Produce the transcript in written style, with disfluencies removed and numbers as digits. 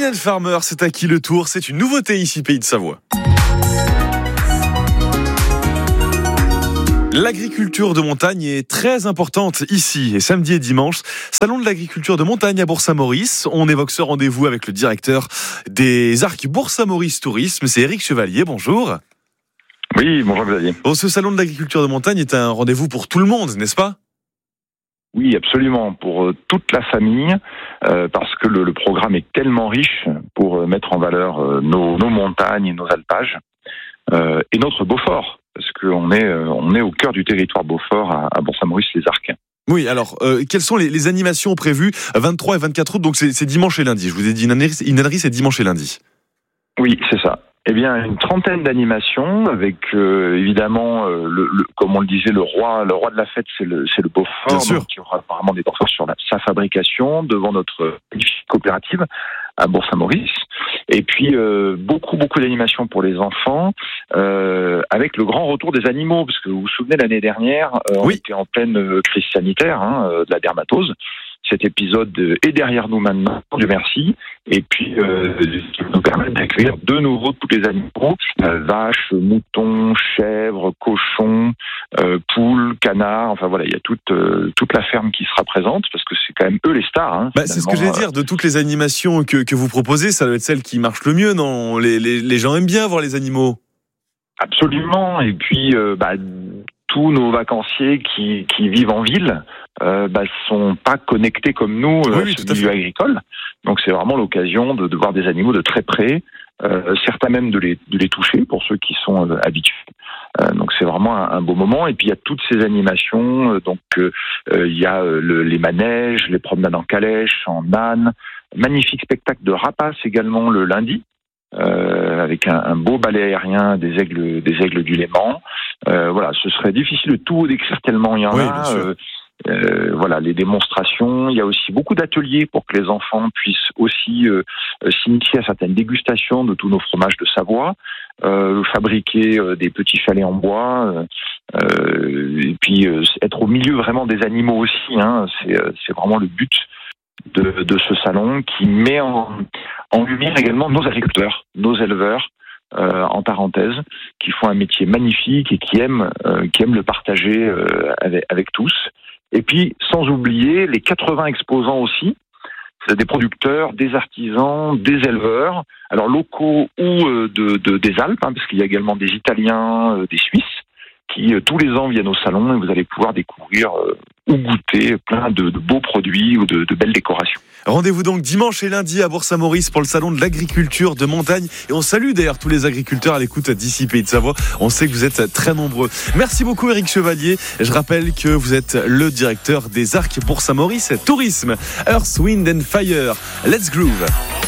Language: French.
Mylène Farmer, c'est à qui le tour? C'est une nouveauté ici, Pays de Savoie. L'agriculture de montagne est très importante ici. Et samedi et dimanche, salon de l'agriculture de montagne à Bourg-Saint-Maurice. On évoque ce rendez-vous avec le directeur des Arcs Bourg-Saint-Maurice Tourisme. C'est Éric Chevalier, bonjour. Oui, bonjour Xavier. Bon, ce salon de l'agriculture de montagne est un rendez-vous pour tout le monde, n'est-ce pas? Oui, absolument, pour toute la famille, parce que le programme est tellement riche pour mettre en valeur nos montagnes et nos alpages, et notre Beaufort, parce qu'on est au cœur du territoire Beaufort à Bourg-Saint-Maurice-les-Arcs. Oui, alors, quelles sont les animations prévues 23 et 24 août? Donc c'est dimanche et lundi. Je vous ai dit, une ânerie, c'est dimanche et lundi. Oui, c'est ça. Eh bien, une trentaine d'animations avec évidemment comme on le disait, le roi de la fête, c'est le Beaufort. Bien sûr. Donc, il y aura apparemment des Beauforts sur sa fabrication devant notre coopérative à Bourg-Saint-Maurice. Et puis beaucoup d'animations pour les enfants avec le grand retour des animaux, parce que vous vous souvenez l'année dernière, on était en pleine crise sanitaire de la dermatose. Cet épisode est derrière nous maintenant, Dieu merci, et puis qui nous permet d'accueillir de nouveau tous les animaux, vaches, moutons, chèvres, cochons, poules, canards, enfin voilà, il y a toute la ferme qui sera présente, parce que c'est quand même eux les stars. C'est ce que j'allais dire, de toutes les animations que vous proposez, ça doit être celle qui marche le mieux, non? Les gens aiment bien voir les animaux. Absolument, et puis tous nos vacanciers qui vivent en ville sont pas connectés comme nous à ce milieu agricole. Donc c'est vraiment l'occasion de voir des animaux de très près, certains même de les toucher pour ceux qui sont habitués. Donc c'est vraiment un beau moment. Et puis il y a toutes ces animations. Il y a les manèges, les promenades en calèche, en âne, magnifique spectacle de rapaces également le lundi. Avec un beau ballet aérien des aigles du Léman. Voilà, ce serait difficile de tout décrire tellement il y en a. Voilà, les démonstrations. Il y a aussi beaucoup d'ateliers pour que les enfants puissent aussi s'initier à certaines dégustations de tous nos fromages de Savoie, fabriquer des petits chalets en bois, et puis être au milieu vraiment des animaux aussi. C'est vraiment le but de ce salon qui met en lumière également nos agriculteurs, nos éleveurs, en parenthèse, qui font un métier magnifique et qui aiment le partager avec tous. Et puis, sans oublier les 80 exposants aussi, c'est des producteurs, des artisans, des éleveurs, alors locaux ou des Alpes, parce qu'il y a également des Italiens, des Suisses, qui tous les ans viennent au salon et vous allez pouvoir découvrir ou goûter plein de beaux produits ou de belles décorations. Rendez-vous donc dimanche et lundi à Bourg-Saint-Maurice pour le salon de l'agriculture de montagne. Et on salue d'ailleurs tous les agriculteurs à l'écoute d'ici Pays de Savoie. On sait que vous êtes très nombreux. Merci beaucoup Éric Chevalier. Je rappelle que vous êtes le directeur des Arcs Bourg-Saint-Maurice Tourisme. Earth, Wind and Fire. Let's groove.